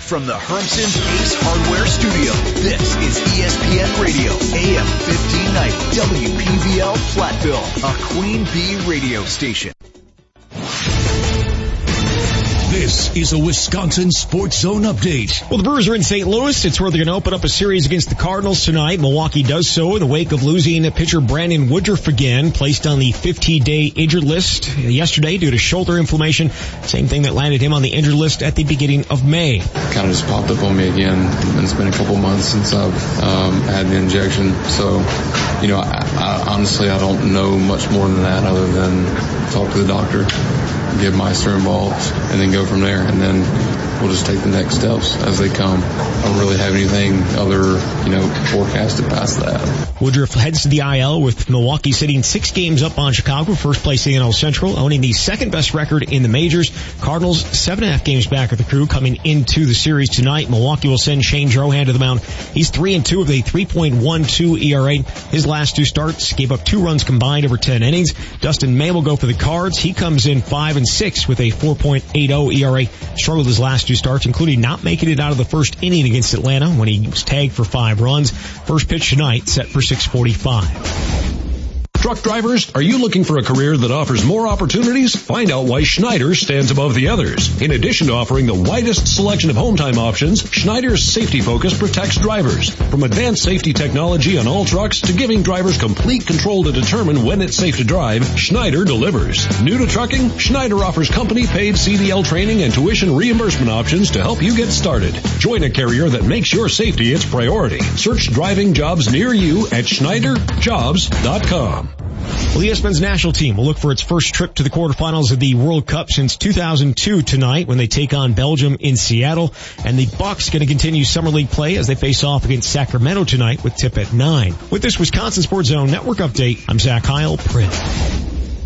from the Hermson Ace Hardware Studio, this is ESPN Radio, AM 1590, WPVL Platteville, a Queen Bee radio station. This is a Wisconsin Sports Zone update. Well, the Brewers are in St. Louis. It's where they're going to open up a series against the Cardinals tonight. Milwaukee does so in the wake of losing pitcher Brandon Woodruff again, placed on the 50-day injured list yesterday due to shoulder inflammation. Same thing that landed him on the injured list at the beginning of May. Kind of just popped up on me again, and it's been a couple months since I've had the injection. So, I honestly, I don't know much more than that other than talk to the doctor, get Meister involved, and then go from there. And then we'll just take the next steps as they come. I don't really have anything other, forecasted past that. Woodruff heads to the IL with Milwaukee sitting 6 games up on Chicago, first place in the NL Central, owning the second best record in the majors. Cardinals 7.5 games back of the Crew coming into the series tonight. Milwaukee will send Shane Drohan to the mound. He's 3-2 with a 3.12 ERA. His last 2 starts gave up 2 runs combined over 10 innings. Dustin May will go for the Cards. He comes in 5-6 with a 4.80 ERA. Struggled his last 2 starts, including not making it out of the first inning against Atlanta when he was tagged for 5 runs. First pitch tonight set for 6:45. Truck drivers, are you looking for a career that offers more opportunities? Find out why Schneider stands above the others. In addition to offering the widest selection of home time options, Schneider's safety focus protects drivers. From advanced safety technology on all trucks to giving drivers complete control to determine when it's safe to drive, Schneider delivers. New to trucking? Schneider offers company-paid CDL training and tuition reimbursement options to help you get started. Join a carrier that makes your safety its priority. Search driving jobs near you at SchneiderJobs.com. Well, the ESPN's national team will look for its first trip to the quarterfinals of the World Cup since 2002 tonight when they take on Belgium in Seattle. And the Bucks going to continue Summer League play as they face off against Sacramento tonight with tip at 9. With this Wisconsin Sports Zone Network update, I'm Zach Heil, Print.